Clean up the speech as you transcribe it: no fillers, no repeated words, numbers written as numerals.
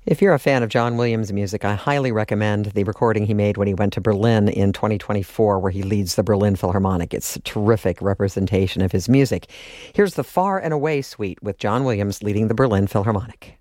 If you're a fan of John Williams' music, I highly recommend the recording he made when he went to Berlin in 2024, where he leads the Berlin Philharmonic. It's a terrific representation of his music. Here's the Far and Away Suite with John Williams leading the Berlin Philharmonic.